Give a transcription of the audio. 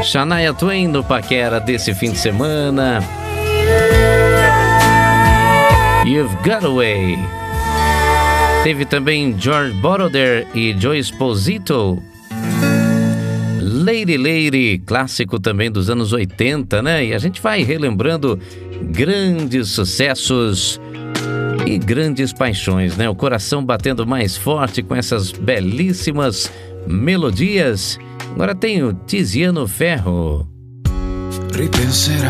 Shania Twain no Paquera desse fim de semana. You've Got Away. Teve também George Moroder e Joe Esposito. Lady Lady, clássico também dos anos 80, né? E a gente vai relembrando grandes sucessos e grandes paixões, né? O coração batendo mais forte com essas belíssimas melodias. Agora tem o Tiziano Ferro.